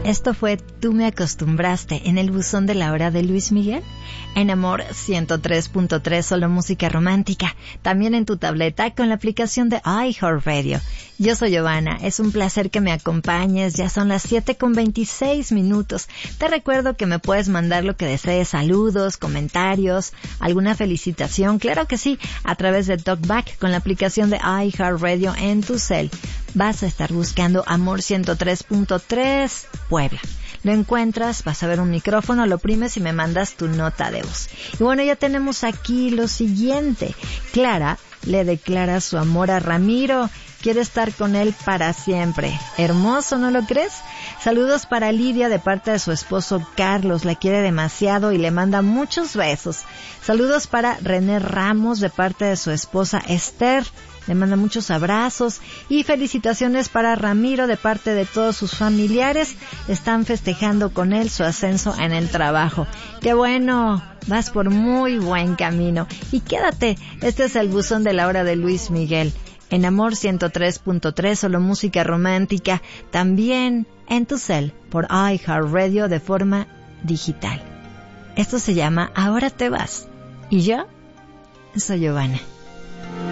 Esto fue Tú me acostumbraste en el buzón de la hora de Luis Miguel. En Amor 103.3, solo música romántica. También en tu tableta con la aplicación de iHeartRadio. Yo soy Giovanna, es un placer que me acompañes. Ya son las 7:26. Te recuerdo que me puedes mandar lo que desees, saludos, comentarios, alguna felicitación, claro que sí, a través de TalkBack con la aplicación de iHeartRadio en tu cel. Vas a estar buscando Amor 103.3 Puebla. Lo encuentras, vas a ver un micrófono, lo oprimes y me mandas tu nota de voz. Y bueno, ya tenemos aquí lo siguiente. Clara le declara su amor a Ramiro. Quiere estar con él para siempre. Hermoso, ¿no lo crees? Saludos para Lidia de parte de su esposo Carlos. La quiere demasiado y le manda muchos besos. Saludos para René Ramos de parte de su esposa Esther. Le manda muchos abrazos y felicitaciones para Ramiro de parte de todos sus familiares. Están festejando con él su ascenso en el trabajo. ¡Qué bueno! Vas por muy buen camino. Y quédate, este es el buzón de la hora de Luis Miguel. En Amor 103.3, solo música romántica. También en tu cel por iHeartRadio de forma digital. Esto se llama Ahora te vas. Y yo soy Giovanna.